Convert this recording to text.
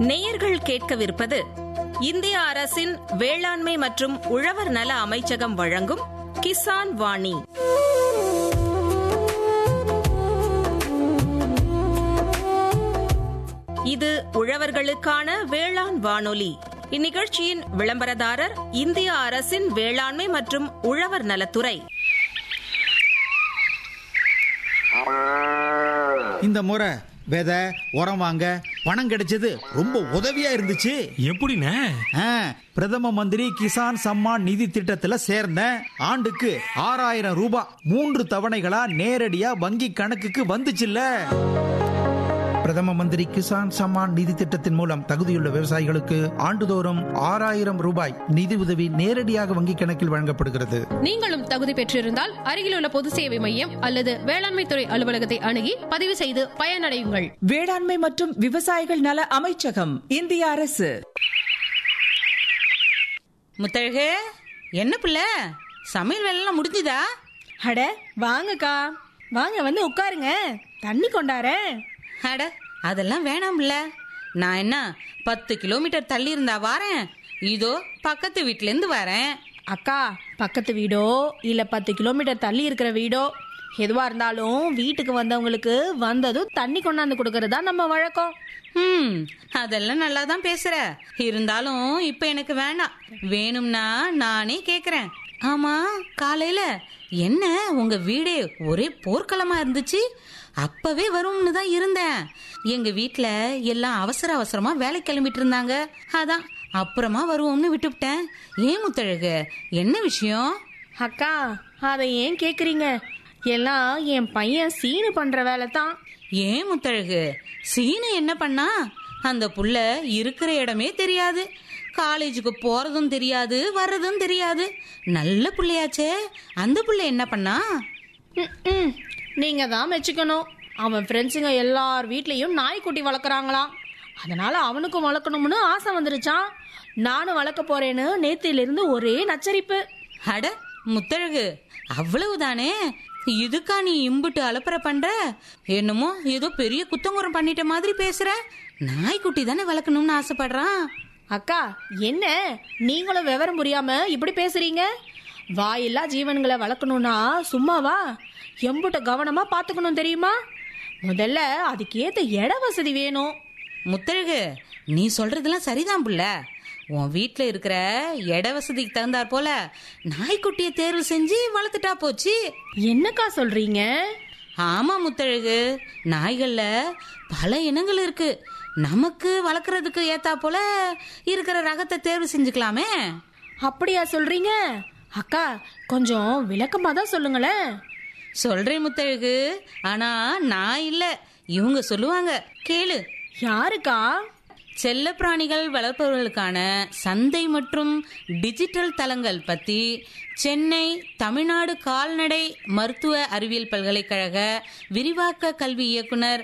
நேயர்கள் கேட்கவிருப்பது இந்திய அரசின் வேளாண்மை மற்றும் உழவர் நல அமைச்சகம் வழங்கும் கிசான் வாணி. இது உழவர்களுக்கான வேளாண் வானொலி. இந்நிகழ்ச்சியின் விளம்பரதாரர் இந்திய அரசின் வேளாண்மை மற்றும் உழவர் நலத்துறை. இந்த முறை விதை உரம் வாங்க பணம் கிடைச்சது ரொம்ப உதவியா இருந்துச்சு. எப்படிண்ணே? பிரதம மந்திரி கிசான் சம்மான் நிதி திட்டத்துல சேர்ந்தேன். ஆண்டுக்கு 6000 ரூபாய் 3 தவணைகளா நேரடியா வங்கி கணக்குக்கு வந்துச்சுல்ல. பிரதம மந்திரி கிசான் சம்மான் நிதி திட்டத்தின் மூலம் தகுதியுள்ள விவசாயிகளுக்கு ஆண்டுதோறும் 6000 ரூபாய் நிதி உதவி நேரடியாக வங்கி கணக்கில் வழங்கப்படுகிறது. நீங்களும் தகுதி பெற்றிருந்தால் அருகிலுள்ள பொது சேவை மையம் அல்லது வேளாண்மை துறை அலுவலகத்தை அணுகி பதிவு செய்து பயனடையுங்கள். வேளாண்மை மற்றும் விவசாயிகள் நல அமைச்சகம், இந்திய அரசு. முத்தழகு, என்ன பிள்ளை சமையல் வேலைலாம் முடிஞ்சுதா? அட வாங்கக்கா, வாங்க வந்து உட்காருங்க, தண்ணி கொண்டாரேன். அட அதெல்லாம் வேணாம்ல, நான் என்ன 10 கிலோமீட்டர் தள்ளி இருந்தா வாரேன், இதோ பக்கத்து வீட்டுல இருந்து வரேன். அக்கா, பக்கத்து வீடோ இல்ல 10 கிலோமீட்டர் தள்ளி இருக்கிற வீடோ எதுவா இருந்தாலும் வீட்டுக்கு வந்தவங்களுக்கு வந்ததும் தண்ணி கொண்டாந்து கொடுக்கறதா நம்ம வழக்கம். அதெல்லாம் நல்லா தான் பேசுற, இருந்தாலும் இப்ப எனக்கு வேணாம். வேணும்னா நானே கேக்குறேன். ஆமா, காலையில என்ன உங்க வீடே ஒரே போர்க்களமா இருந்துச்சு? அப்பவே வரும்னு தான் இருந்தேன். எங்க வீட்டுல எல்லாம் அவசர அவசரமா வேலை கிளம்பிட்டு இருந்தாங்க, அதான் அப்புறமா வருவோம்னு விட்டுவிட்டேன். ஏன் முத்தழகு, என்ன விஷயம்? அக்கா, அதை ஏன் கேக்குறீங்க? எல்லாம் என் பையன் சீனு பண்ற வேலை தான். ஏன் முத்தழகு, சீனு என்ன பண்ணா? அந்த புள்ள இருக்கிற இடமே தெரியாது, காலேஜுக்கு போறதும் தெரியாது வர்றதும் தெரியாது. நல்ல புள்ளையாச்சே, அந்த புள்ள என்ன பண்ணா? நீங்க தான் மெச்சுக்கணும். அவன் ஃப்ரெண்ட்ஸுங்க எல்லார் வீட்லயும் நாய்க்குட்டி வளர்க்குறாங்களாம். அதனால அவனுக்கும் வளர்க்கணும்னு ஆசை வந்துருச்சான். நானும் வளர்க்க போறேன்னு நேத்தில இருந்து ஒரே நச்சரிப்பு. அட முத்தழகு, அவ்வளவுதானே? இதுக்கா நீ இம்புட்டு அலப்பற பண்ற? என்னமோ ஏதோ பெரிய குத்தங்குறம் பண்ணிட்ட மாதிரி பேசுற. நாய்க்குட்டி தானே வளர்க்கணும்னு ஆசைப்படுறான். அக்கா, என்ன நீங்களும் விவரம் புரியாம இப்படி பேசுறீங்க? வாயில்லா ஜீவன்களை வளர்க்கணும்னா சும்மாவா? எம்புட்ட கவனமா பாத்துக்கணும் தெரியுமா? முதல்ல அதுக்கேத்த இட வசதி வேணும். முத்தழகு, நீ சொல்றதெல்லாம் சரிதான் புள்ள. உன் வீட்டுல இருக்கிற இட வசதிக்கு தகுந்தாற் போல நாய்க்குட்டிய தேர்வு செஞ்சு வளர்த்துட்டா போச்சு. என்னக்கா சொல்றீங்க? ஆமா முத்தழகு, நாய்கள்ல பல இனங்கள் இருக்கு. நமக்கு வளர்க்கறதுக்கு ஏத்தா போல இருக்கிற ரகத்தை தேர்வு செஞ்சுக்கலாமே. அப்படியா சொல்றீங்க? அக்கா, கொஞ்சம் விளக்கமா தான் சொல்லுங்களேன். சொல்றேன் முத்தழகு, ஆனா நான் இல்ல, இவங்க சொல்லுவாங்க, கேளு. யாருக்கா? செல்ல பிராணிகள் வளர்ப்பவர்களுக்கான சந்தை மற்றும் டிஜிட்டல் தளங்கள் பத்தி சென்னை தமிழ்நாடு கால்நடை மருத்துவ அறிவியல் பல்கலைக்கழக விரிவாக்க கல்வி இயக்குனர்